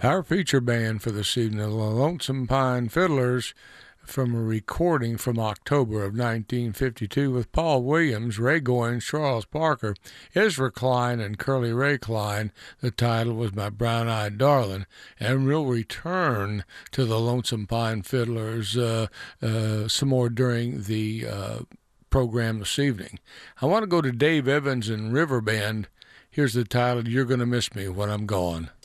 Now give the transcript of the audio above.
Our feature band for this evening, the Lonesome Pine Fiddlers, from a recording from October of 1952 with Paul Williams, Ray Goins, Charles Parker, Ezra Klein, and Curly Ray Klein. The title was My Brown Eyed Darling, and we'll return to the Lonesome Pine Fiddlers some more during the program this evening. I want to go to Dave Evans and Riverbend. Here's the title, You're Gonna Miss Me When I'm Gone.